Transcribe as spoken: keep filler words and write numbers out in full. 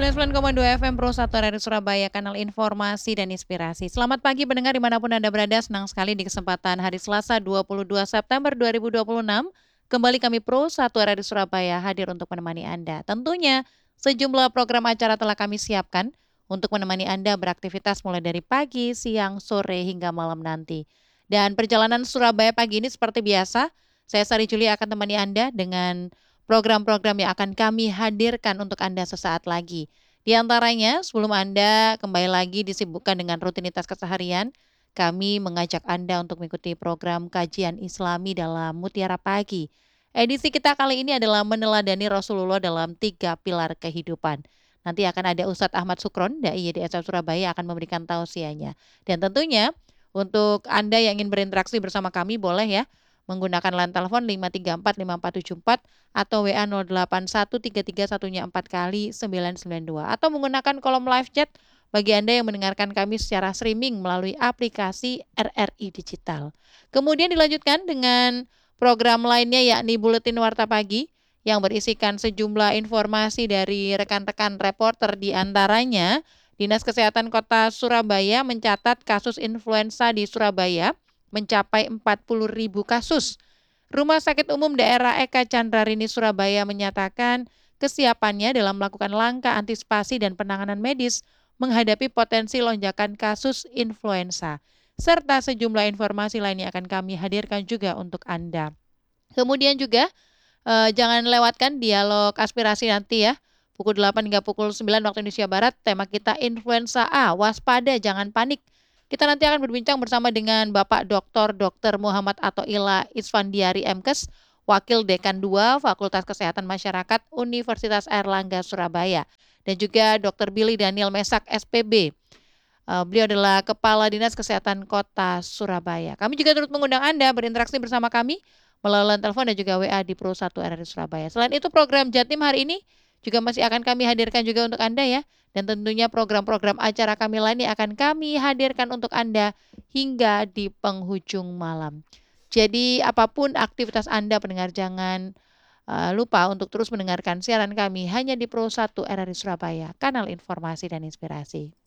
sembilan puluh sembilan koma dua F M Pro satu R R I Surabaya, kanal informasi dan inspirasi. Selamat pagi pendengar dimanapun Anda berada, senang sekali di kesempatan hari Selasa dua puluh dua September dua ribu dua puluh enam. Kembali kami Pro satu R R I Surabaya hadir untuk menemani Anda. Tentunya sejumlah program acara telah kami siapkan untuk menemani Anda beraktivitas mulai dari pagi, siang, sore, hingga malam nanti. Dan perjalanan Surabaya pagi ini seperti biasa, saya Sari Juli akan temani Anda dengan program-program yang akan kami hadirkan untuk Anda sesaat lagi. Di antaranya, sebelum Anda kembali lagi disibukkan dengan rutinitas keseharian, kami mengajak Anda untuk mengikuti program kajian Islami dalam Mutiara Pagi. Edisi kita kali ini adalah meneladani Rasulullah dalam tiga pilar kehidupan. Nanti akan ada Ustadz Ahmad Sukron, Dai Y D S F Surabaya akan memberikan tausiahnya. Dan tentunya untuk Anda yang ingin berinteraksi bersama kami boleh ya menggunakan line telepon lima tiga empat lima empat tujuh empat atau W A nol delapan satu tiga tiga satunya empat kali sembilan sembilan dua atau menggunakan kolom live chat bagi Anda yang mendengarkan kami secara streaming melalui aplikasi R R I Digital. Kemudian dilanjutkan dengan program lainnya yakni Buletin Warta Pagi yang berisikan sejumlah informasi dari rekan-rekan reporter, di antaranya Dinas Kesehatan Kota Surabaya mencatat kasus influenza di Surabaya mencapai empat puluh ribu kasus. Rumah Sakit Umum Daerah Eka Candrarini Surabaya menyatakan kesiapannya dalam melakukan langkah antisipasi dan penanganan medis menghadapi potensi lonjakan kasus influenza. Serta sejumlah informasi lainnya akan kami hadirkan juga untuk Anda. Kemudian juga eh, jangan lewatkan dialog aspirasi nanti ya. Pukul delapan hingga pukul sembilan waktu Indonesia Barat, tema kita influenza A, waspada jangan panik. Kita nanti akan berbincang bersama dengan Bapak Doktor Dokter Muhammad Athoillah Isfandiari M Kes, Wakil Dekan dua Fakultas Kesehatan Masyarakat Universitas Airlangga Surabaya. Dan juga Dokter Billy Daniel Mesak S P B. Uh, beliau adalah Kepala Dinas Kesehatan Kota Surabaya. Kami juga turut mengundang Anda berinteraksi bersama kami melalui telepon dan juga W A di Pro satu R R I Surabaya. Selain itu program Jatim hari ini juga masih akan kami hadirkan juga untuk Anda ya. Dan tentunya program-program acara kami lainnya akan kami hadirkan untuk Anda hingga di penghujung malam. Jadi apapun aktivitas Anda pendengar, jangan uh, lupa untuk terus mendengarkan siaran kami hanya di Pro satu R R I Surabaya, kanal informasi dan inspirasi.